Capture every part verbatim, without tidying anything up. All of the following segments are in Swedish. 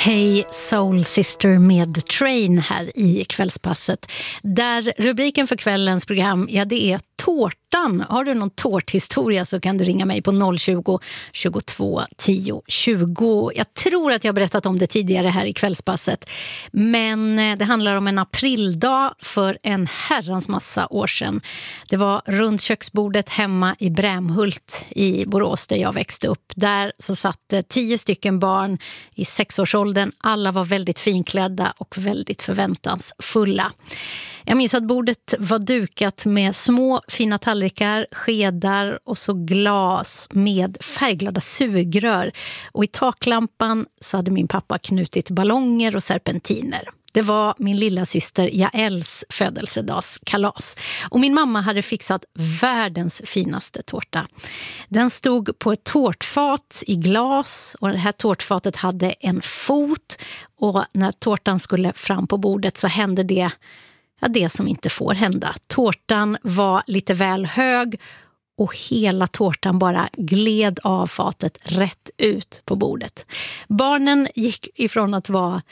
Hej Soul Sister med Train här i kvällspasset. Där rubriken för kvällens program, ja det är tårtan. Har du någon tårthistoria så kan du ringa mig på noll tjugo, tjugotvå, tio, tjugo. Jag tror att jag har berättat om det tidigare här i kvällspasset. Men det handlar om en aprildag för en herrans massa år sedan. Det var runt köksbordet hemma i Brämhult i Borås där jag växte upp. Där så satt tio stycken barn i sexårsåldern. Alla var väldigt finklädda och väldigt förväntansfulla. Jag minns att bordet var dukat med små fina tallrikar, skedar och så glas med färgglada sugrör. Och i taklampan så hade min pappa knutit ballonger och serpentiner. Det var min lilla syster Jaels födelsedagskalas. Och min mamma hade fixat världens finaste tårta. Den stod på ett tårtfat i glas och det här tårtfatet hade en fot. Och när tårtan skulle fram på bordet så hände det, ja, det som inte får hända. Tårtan var lite väl hög och hela tårtan bara gled av fatet rätt ut på bordet. Barnen gick ifrån att vara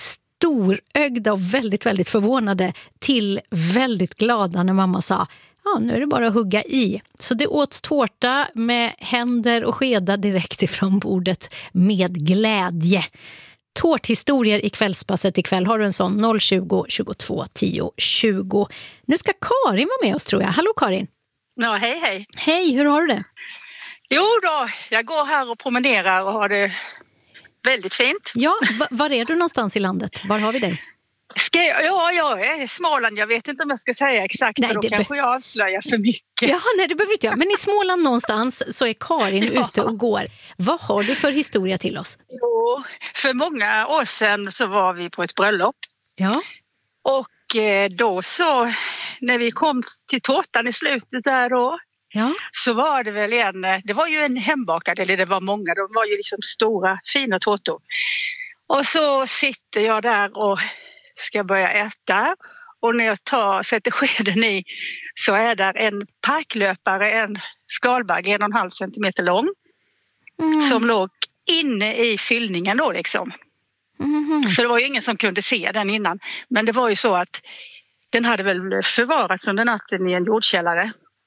storögda och väldigt, väldigt förvånade till väldigt glada när mamma sa: ja, nu är det bara att hugga i. Så det åts tårta med händer och skedar direkt ifrån bordet med glädje. Tårthistorier i kvällspasset ikväll. Har du en sån? noll tjugo, tjugotvå, tio, tjugo. Nu ska Karin vara med oss tror jag. Hallå Karin. Ja, hej hej. Hej, hur har du det? Jo då, jag går här och promenerar och har det väldigt fint. Ja, v- var är du någonstans i landet? Var har vi dig? Ska jag, ja, jag är i Småland. Jag vet inte om jag ska säga exakt, nej, för då det kanske be- jag avslöjar för mycket. Ja, nej, det behöver inte jag. Men i Småland någonstans så är Karin ja. ute och går. Vad har du för historia till oss? Jo, för många år sedan så var vi på ett bröllop. Ja. Och då så, när vi kom till tårtan i slutet där då, ja. så var det väl en, det var ju en hembakad, eller det var många, de var ju liksom stora, fina tårtor. Och så sitter jag där och ska börja äta. Och när jag tar, sätter skeden i så är där en parklöpare, en skalbagge, en och en halv centimeter lång. Mm. Som låg inne i fyllningen då liksom. Mm. Så det var ju ingen som kunde se den innan. Men det var ju så att den hade väl förvarats under natten i en jordkällare.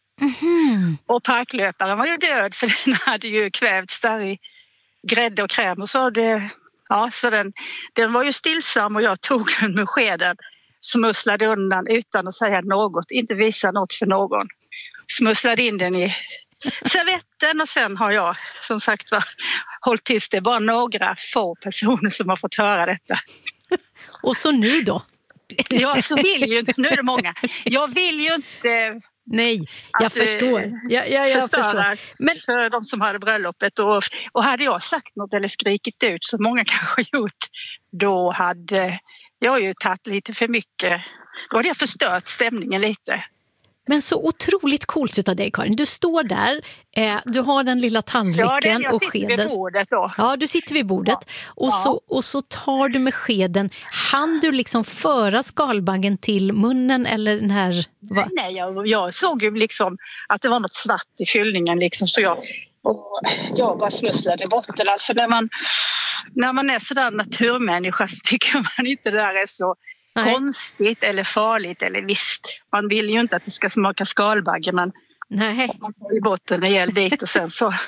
Mm. Och parklöparen var ju död för den hade ju kvävts där i grädde och kräm och så det... Ja, så den, den var ju stillsam och jag tog den med skeden, smusslade undan utan att säga något, inte visa något för någon. Smusslade in den i servetten och sen har jag som sagt var hållit tyst. Det är bara några få personer som har fått höra detta. Och så nu då? Ja, så vill ju inte, nu är det många. Jag vill ju inte... Nej, jag att, förstår. Ja, ja, jag förstår. Men för de som hade bröllopet och, och hade jag sagt något eller skrikit ut som många kanske gjort, då hade jag ju tagit lite för mycket. Då hade jag förstört stämningen lite. Men så otroligt coolt utav dig, Karin. Du står där, eh, du har den lilla tallriken ja, och skeden. Ja, vid bordet då. Ja, du sitter vid bordet. Ja. Och, ja. Så, och så tar du med skeden. Han du liksom föra skalbaggen till munnen eller den här... Va? Nej, jag, jag såg ju liksom att det var något svart i fyllningen liksom. Så jag, och jag bara smusslade bort det. Alltså när man, när man är sådär naturmänniska så tycker man inte det där är så... Nej. Konstigt eller farligt, eller visst, man vill ju inte att det ska smaka skalbagge, men nej. Man tar ju bort en rejäl bit och sen så...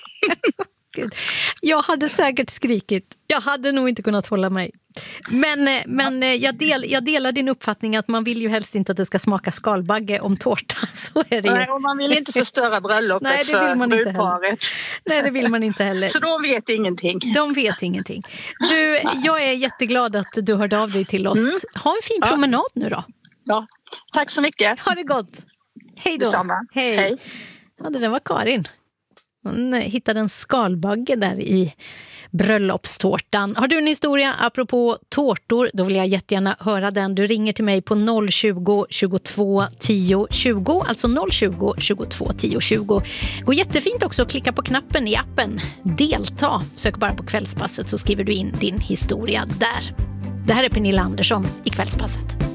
Jag hade säkert skrikit, jag hade nog inte kunnat hålla mig. Men, men jag, del, jag delar din uppfattning att man vill ju helst inte att det ska smaka skalbagge om tårtan, så är det ju. Nej, och man vill inte förstöra bröllopet. Nej, det vill man inte heller. Nej, det vill man inte heller. Så de vet ingenting. De vet ingenting. Du, jag är jätteglad att du hörde av dig till oss. Mm. Ha en fin promenad ja. nu då. Ja, tack så mycket. Ha det gott. Hej då. Detsamma. Hej. Hej. Ja, det där var Karin. Hon hittade en skalbagge där i bröllopstårtan. Har du en historia apropå tårtor, då vill jag jättegärna höra den. Du ringer till mig på noll tjugo, tjugotvå, tio, tjugo, alltså noll tjugo, tjugotvå, tio, tjugo. Går jättefint också att klicka på knappen i appen. Delta. Sök bara på Kvällspasset så skriver du in din historia där. Det här är Pernilla Andersson i Kvällspasset.